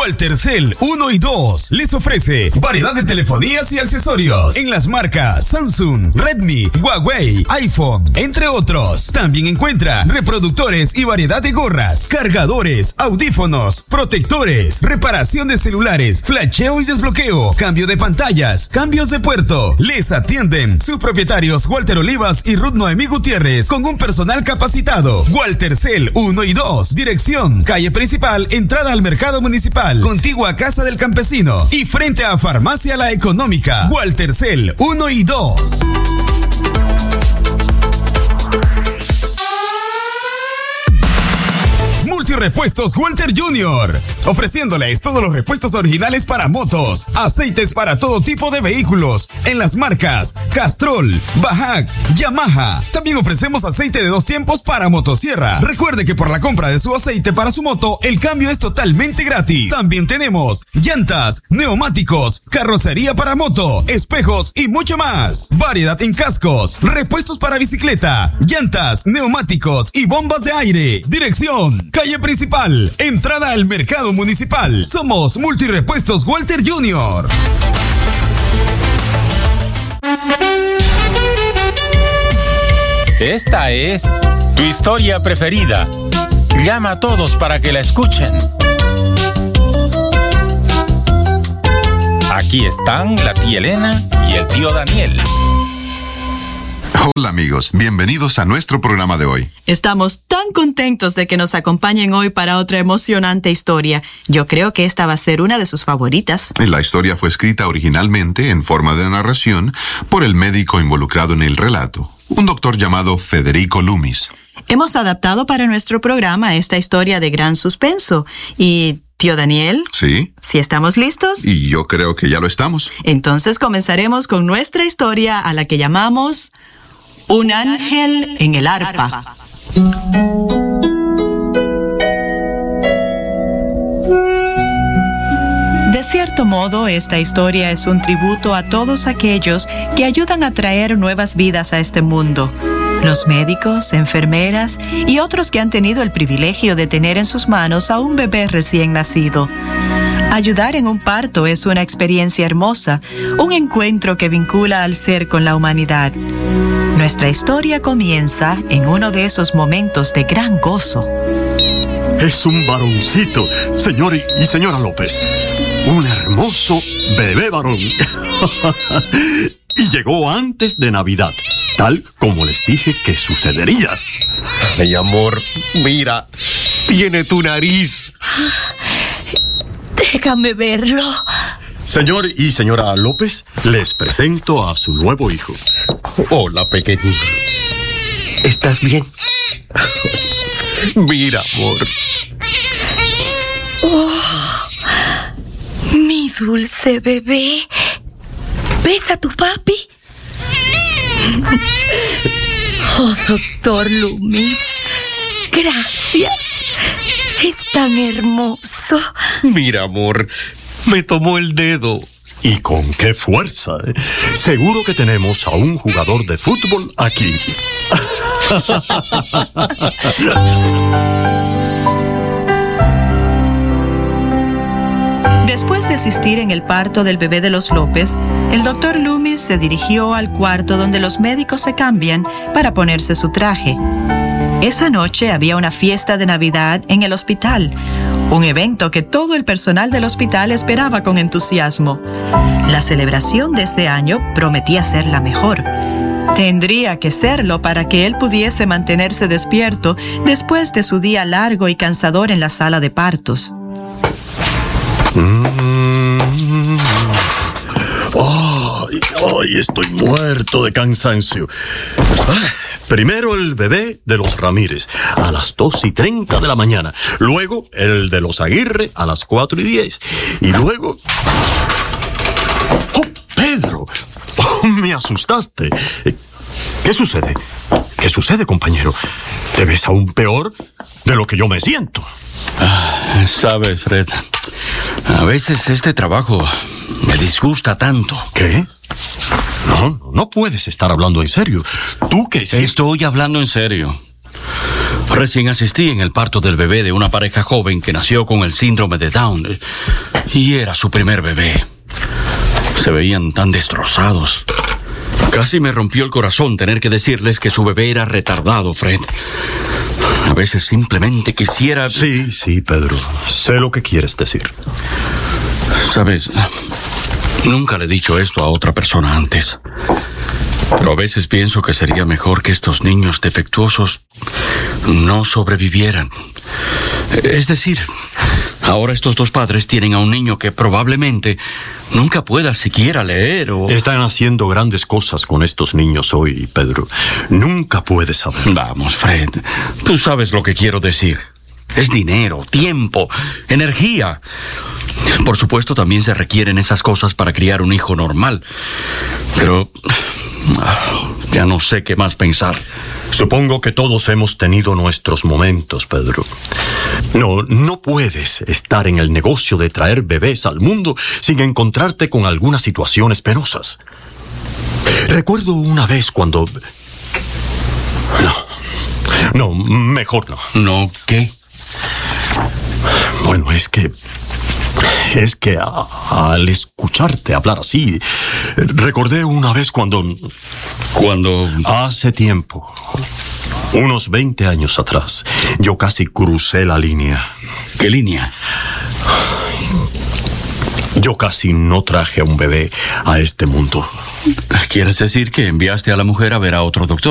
Waltercel 1 y 2 les ofrece variedad de telefonías y accesorios en las marcas Samsung, Redmi, Huawei, iPhone, entre otros. También encuentra reproductores y variedad de gorras, cargadores, audífonos, protectores, reparación de celulares, flasheo y desbloqueo, cambio de pantallas, cambios de puerto. Les atienden sus propietarios Walter Olivas y Ruth Noemí Gutiérrez con un personal capacitado. Waltercel 1 y 2, dirección, calle principal, entrada al mercado municipal, contigua a Casa del Campesino y frente a Farmacia La Económica. Waltercel 1 y 2. Multirepuestos Walter Jr., ofreciéndoles todos los repuestos originales para motos, aceites para todo tipo de vehículos, en las marcas Castrol, Bajaj, Yamaha. También ofrecemos aceite de 2 tiempos para motosierra. Recuerde que por la compra de su aceite para su moto, el cambio es totalmente gratis. También tenemos llantas, neumáticos, carrocería para moto, espejos y mucho más. Variedad en cascos, repuestos para bicicleta, llantas, neumáticos y bombas de aire. Dirección, calle principal, entrada al mercado municipal. Somos Multirepuestos Walter Jr. Esta es tu historia preferida. Llama a todos para que la escuchen. Aquí están la tía Elena y el tío Daniel. Hola amigos, bienvenidos a nuestro programa de hoy. Estamos tan contentos de que nos acompañen hoy para otra emocionante historia. Yo creo que esta va a ser una de sus favoritas. La historia fue escrita originalmente en forma de narración por el médico involucrado en el relato, un doctor llamado Federico Loomis. Hemos adaptado para nuestro programa esta historia de gran suspenso. Y, tío Daniel, ¿sí? ¿Sí estamos listos? Y yo creo que ya lo estamos. Entonces comenzaremos con nuestra historia a la que llamamos Un ángel en el arpa. De cierto modo, esta historia es un tributo a todos aquellos que ayudan a traer nuevas vidas a este mundo. Los médicos, enfermeras y otros que han tenido el privilegio de tener en sus manos a un bebé recién nacido. Ayudar en un parto es una experiencia hermosa, un encuentro que vincula al ser con la humanidad. Nuestra historia comienza en uno de esos momentos de gran gozo. Es un varoncito, señor y señora López. Un hermoso bebé varón. Y llegó antes de Navidad, tal como les dije que sucedería. Ay, amor, mira, tiene tu nariz. Déjame verlo. Señor y señora López, les presento a su nuevo hijo. Hola, pequeñito. ¿Estás bien? Mira, amor. Oh, mi dulce bebé. ¿Ves a tu papi? Oh, doctor Loomis, gracias. Es tan hermoso. Mira, amor, me tomó el dedo. ¿Y con qué fuerza? Seguro que tenemos a un jugador de fútbol aquí. Después de asistir en el parto del bebé de los López, el doctor Loomis se dirigió al cuarto donde los médicos se cambian para ponerse su traje. Esa noche había una fiesta de Navidad en el hospital, un evento que todo el personal del hospital esperaba con entusiasmo. La celebración de este año prometía ser la mejor. Tendría que serlo para que él pudiese mantenerse despierto después de su día largo y cansador en la sala de partos. Ay, estoy muerto de cansancio. Primero el bebé de los Ramírez a las 2:30 de la mañana. Luego el de los Aguirre a las 4:10. Y luego... ¡Oh, Pedro! Oh, me asustaste. ¿Qué sucede? ¿Qué sucede, compañero? ¿Te ves aún peor de lo que yo me siento? Sabes, Fred, a veces este trabajo me disgusta tanto. ¿Qué? No puedes estar hablando en serio. ¿Tú qué sí? Estoy hablando en serio. Recién asistí en el parto del bebé de una pareja joven que nació con el síndrome de Down. Y era su primer bebé. Se veían tan destrozados. Casi me rompió el corazón tener que decirles que su bebé era retardado, Fred. A veces simplemente quisiera... Sí, Pedro. Sé lo que quieres decir. Sabes, nunca le he dicho esto a otra persona antes. Pero a veces pienso que sería mejor que estos niños defectuosos no sobrevivieran. Es decir, ahora estos dos padres tienen a un niño que probablemente nunca pueda siquiera leer o... Están haciendo grandes cosas con estos niños hoy, Pedro. Nunca puedes saber. Vamos, Fred. Tú sabes lo que quiero decir. Es dinero, tiempo, energía. Por supuesto, también se requieren esas cosas para criar un hijo normal. Pero... ya no sé qué más pensar. Supongo que todos hemos tenido nuestros momentos, Pedro. No puedes estar en el negocio de traer bebés al mundo sin encontrarte con algunas situaciones penosas. Recuerdo una vez cuando... No, mejor no. ¿No qué? Bueno, es que al escucharte hablar así, recordé una vez cuando... Hace tiempo, unos 20 años atrás, yo casi crucé la línea. ¿Qué línea? Yo casi no traje a un bebé a este mundo. ¿Quieres decir que enviaste a la mujer a ver a otro doctor?